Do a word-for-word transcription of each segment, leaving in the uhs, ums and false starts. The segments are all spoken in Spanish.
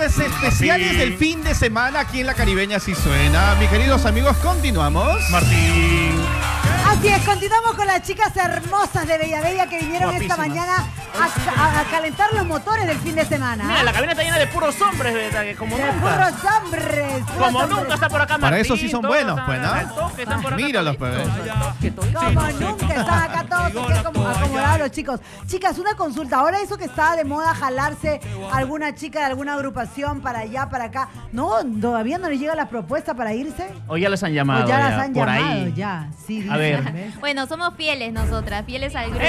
viernes especiales sí. del fin de semana aquí en La Caribeña Sí Suena. Mis queridos amigos, continuamos. Martín. Así es, continuamos con las chicas hermosas de Bella Bella que vinieron Guapísimas. esta mañana a, a, a calentar los motores del fin de semana. Mira, la cabina está llena de puros hombres, ¿verdad? Que como de nunca. puros hombres. Puros como hombres. nunca está por acá Martín. Para eso sí son buenos, pues, ¿no? Ah, míralos, pues. Como nunca están acá todos como acomodados los chicos. Chicas, una consulta. Ahora eso que está de moda jalarse alguna chica de alguna agrupación para allá, para acá. No, todavía no les llega la propuesta para irse. O ya les han llamado. O ya, ya las han por llamado, ahí. ya. Sí, dicen, a ver. ¿ves? Bueno, somos fieles nosotras, fieles al grupo.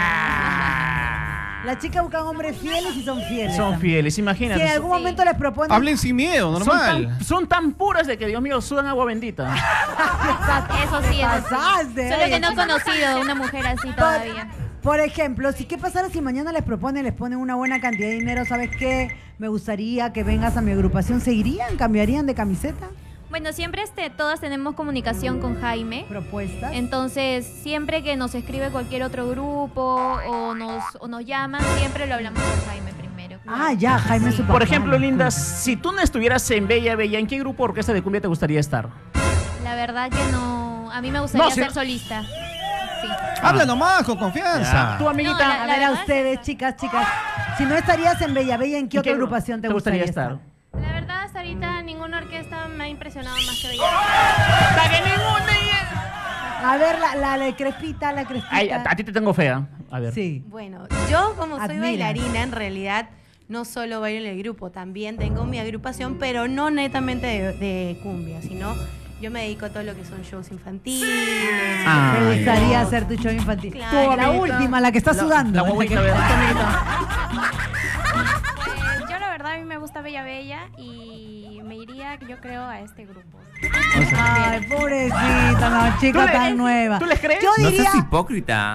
Las chicas buscan hombres fieles y son fieles. Son también. fieles, imagínate. Si en algún sí. momento les proponen... Hablen sin miedo, normal. Son tan, son tan puras de que, Dios mío, sudan agua bendita. Eso sí, eso sí. Pasaste, Solo oye, que no he chicas. conocido a una mujer así todavía. Por ejemplo, si qué pasara si mañana les proponen, les ponen una buena cantidad de dinero, ¿sabes qué? Me gustaría que vengas a mi agrupación. ¿Seguirían? ¿Cambiarían de camiseta? Bueno, siempre este, todas tenemos comunicación con Jaime. ¿Propuestas? Entonces, siempre que nos escribe cualquier otro grupo o nos, o nos llaman, siempre lo hablamos con Jaime primero. Ah, ya, Jaime es su papá. Por ejemplo, Linda, si tú no estuvieras en Bella Bella, ¿en qué grupo orquesta de cumbia te gustaría estar? La verdad que no. A mí me gustaría No, si- ser solista. Sí. Habla nomás, con confianza. Ya. Tu amiguita. No, la- A ver, a verdad ustedes, chicas, chicas. Si no estarías en Bella Bella, ¿en qué ¿En otra qué gru- agrupación te, te gustaría estar? estar? La verdad, hasta ahorita ninguna orquesta me ha impresionado más que Bella. ¡Hasta que ninguna! A ver, la, la, la crespita, la crespita. Ay, a, a ti te tengo fea. A ver. Sí. Bueno, yo como soy Admira. bailarina, en realidad no solo bailo en el grupo, también tengo mi agrupación, pero no netamente de, de cumbia, sino yo me dedico a todo lo que son shows infantiles. Ah, Me Ay, gustaría no. hacer tu show infantil. Claro. La última, la que está sudando. La guaguita, a ver, tu amiguita. Pues, yo la verdad a mí me gusta Bella Bella y me iría, yo creo, a este grupo. Ay, pobrecita, la chica ¿Tú le- tan nueva. ¿Tú les crees? Yo No diría... seas hipócrita.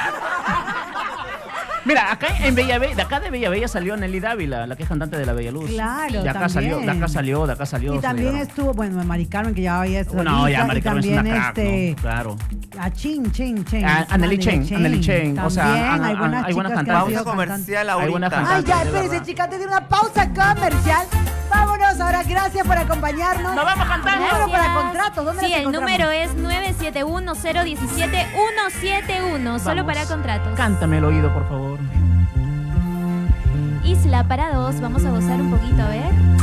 Mira, acá en Bella Bella, de acá de Bella Bella salió Nelly Dávila, la que es cantante de La Bella Luz. Claro, De acá también. salió, de acá salió, de acá salió. Y también salieron. estuvo, bueno, Mari Carmen, que ya había estado. No, ya Mari Carmen es también una crack, este, ¿no? Claro. a Chin, Chin, Chin. A- Anneli Chen, Anneli Chen, o sea, También han- hay han- buenas hay buenas chicas que cantantes. han sido Pausa comercial cantantes. Hay buenas ahorita. Ay, ya, de espérense, verdad. chicas, te di una pausa comercial. Vámonos, ahora gracias por acompañarnos. ¡Nos vamos a cantar! Número para Gracias. contratos, ¿dónde Sí, las el encontramos? número es nueve siete uno, cero uno siete, uno siete uno, solo Vamos. para contratos. Cántame el oído, por favor. Isla para dos, vamos a gozar un poquito, a ver.